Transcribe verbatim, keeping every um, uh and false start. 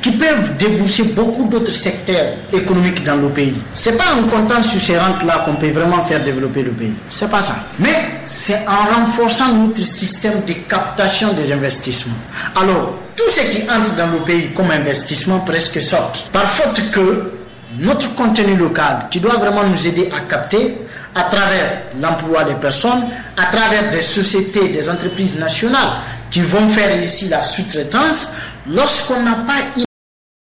qui peuvent débourser beaucoup d'autres secteurs économiques dans le pays. C'est pas en comptant sur ces rentes-là qu'on peut vraiment faire développer le pays. C'est pas ça. Mais c'est en renforçant notre système de captation des investissements. Alors, tout ce qui entre dans le pays comme investissement presque sort. Par faute que notre contenu local, qui doit vraiment nous aider à capter à travers l'emploi des personnes, à travers des sociétés, des entreprises nationales qui vont faire ici la sous-traitance, lorsqu'on n'a pas une